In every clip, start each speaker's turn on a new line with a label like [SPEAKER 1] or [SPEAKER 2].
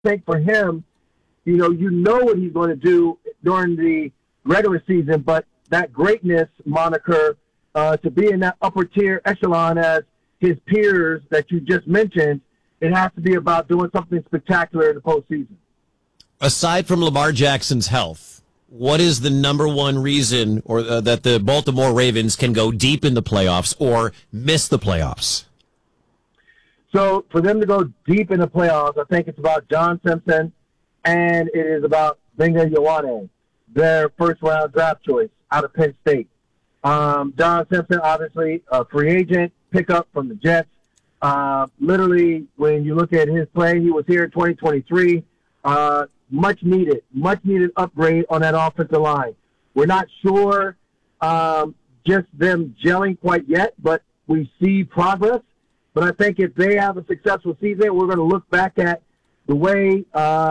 [SPEAKER 1] think for him, you know what he's going to do during the regular season, but that greatness moniker to be in that upper tier echelon as his peers that you just mentioned, it has to be about doing something spectacular in the postseason.
[SPEAKER 2] Aside from Lamar Jackson's health, what is the number one reason that the Baltimore Ravens can go deep in the playoffs or miss the playoffs?
[SPEAKER 1] So for them to go deep in the playoffs, I think it's about John Simpson, and it is about Benga Ioane, their first-round draft choice out of Penn State. John Simpson, obviously, a free agent pickup from the Jets. Literally, when you look at his play, he was here in 2023. Much needed upgrade on that offensive line. We're not sure just them gelling quite yet, but we see progress. But I think if they have a successful season, we're going to look back at the way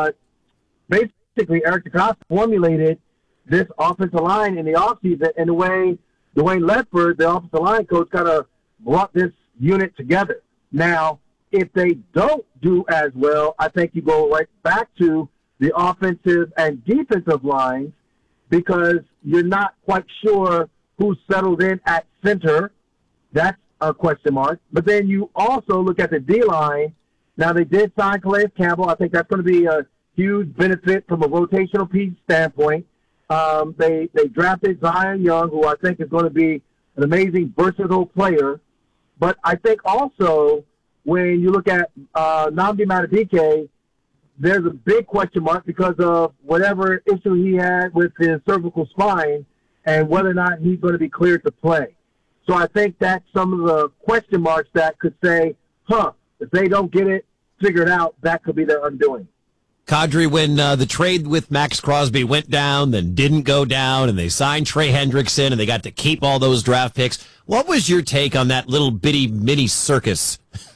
[SPEAKER 1] basically Eric DeCosta formulated this offensive line in the offseason, and the way Dwayne Ledford, the offensive line coach, kind of brought this unit together. Now, if they don't do as well, I think you go right back to the offensive and defensive lines, because you're not quite sure who's settled in at center. That's a question mark. But then you also look at the D-line. Now, they did sign Calais Campbell. I think that's going to be a huge benefit from a rotational piece standpoint. They drafted Zion Young, who I think is going to be an amazing, versatile player. But I think also when you look at Nnamdi Madubuike, there's a big question mark because of whatever issue he had with his cervical spine and whether or not he's going to be cleared to play. So I think that's some of the question marks that could say, if they don't get it figured out, that could be their undoing.
[SPEAKER 2] Kadri, when the trade with Max Crosby went down, then didn't go down, and they signed Trey Hendrickson, and they got to keep all those draft picks, what was your take on that little bitty mini circus?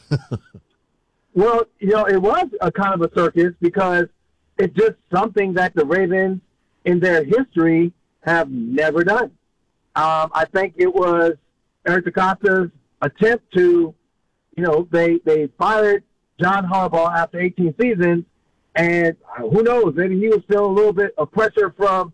[SPEAKER 1] Well, it was a kind of a circus because it's just something that the Ravens in their history have never done. I think it was Eric DeCosta's attempt to, they fired John Harbaugh after 18 seasons, and who knows, maybe he was feeling a little bit of pressure from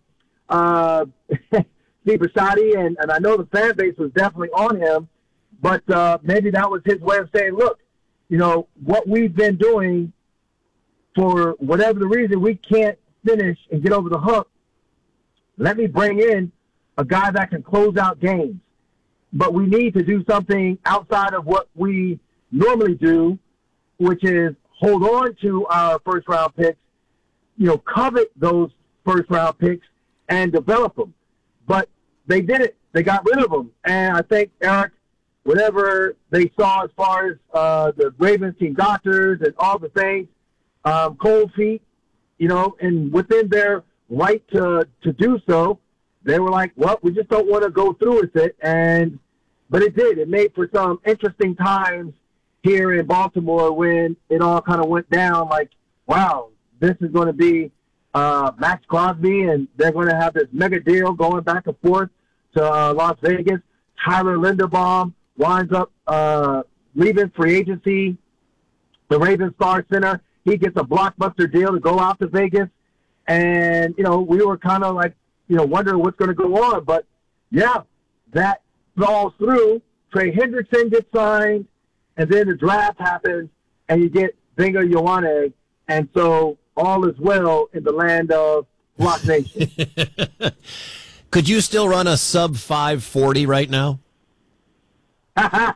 [SPEAKER 1] Steve Bisciotti, and I know the fan base was definitely on him, but maybe that was his way of saying, look, what we've been doing, for whatever the reason, we can't finish and get over the hump. Let me bring in a guy that can close out games. But we need to do something outside of what we normally do, which is hold on to our first-round picks, covet those first-round picks and develop them. But they did it. They got rid of them. And I think, Eric, whatever they saw as far as the Ravens team doctors and all the things, cold feet, and within their right to do so, they were like, well, we just don't want to go through with it. But it did. It made for some interesting times here in Baltimore when it all kind of went down like, wow, this is going to be Max Crosby, and they're going to have this mega deal going back and forth to Las Vegas. Tyler Linderbaum winds up leaving free agency, the Ravens Star Center. He gets a blockbuster deal to go out to Vegas. And, we were kind of like, wondering what's going to go on. But, yeah, that falls through. Trey Hendrickson gets signed, and then the draft happens, and you get Benga Ioane. And so all is well in the land of Rock Nation.
[SPEAKER 2] Could you still run a sub 540 right now?
[SPEAKER 1] 5.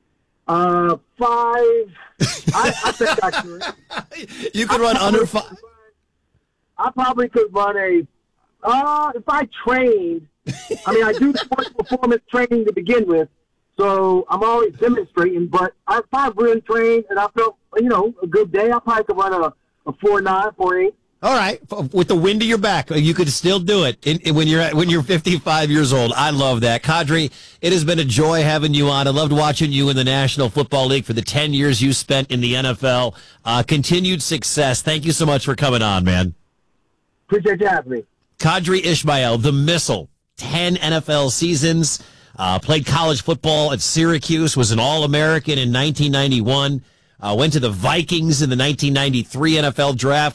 [SPEAKER 1] I think I could.
[SPEAKER 2] You could run under 5.
[SPEAKER 1] I probably could run if I trained, I do sports performance training to begin with, so I'm always demonstrating, but if I really trained and I felt, a good day, I probably could run a 4.9, 4.8.
[SPEAKER 2] All right, with the wind to your back, you could still do it when you're 55 years old. I love that. Kadri, it has been a joy having you on. I loved watching you in the National Football League for the 10 years you spent in the NFL. Continued success. Thank you so much for coming on, man.
[SPEAKER 1] Appreciate you having me.
[SPEAKER 2] Kadri Ishmael, the Missile, 10 NFL seasons, played college football at Syracuse, was an All-American in 1991. Went to the Vikings in the 1993 NFL draft.